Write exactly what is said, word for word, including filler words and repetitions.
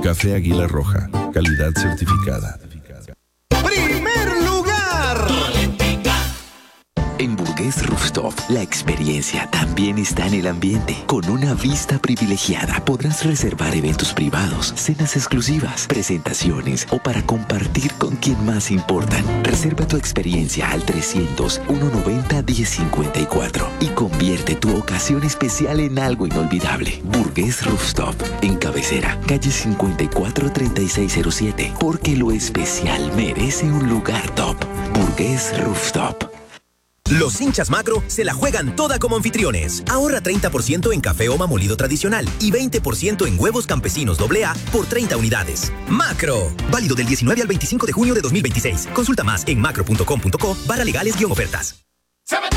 Café Águila Roja, calidad certificada. ¡Primer lugar! En Burgués Rooftop, la experiencia también está en el ambiente. Con una vista privilegiada podrás reservar eventos privados, cenas exclusivas, presentaciones o para compartir con quien más importan. Reserva tu experiencia al trescientos, ciento noventa, diez cincuenta y cuatro y convierte tu ocasión especial en algo inolvidable. Burgués Rooftop, en Cabecera, calle cincuenta y cuatro, treinta y seis cero siete, porque lo especial merece un lugar top. Burgués Rooftop. Los hinchas Macro se la juegan toda como anfitriones. Ahorra treinta por ciento en café Oma molido tradicional y veinte por ciento en huevos campesinos doble A por treinta unidades. Macro. Válido del diecinueve al veinticinco de junio de dos mil veintiséis. Consulta más en macro punto com punto co barra legales guión ofertas.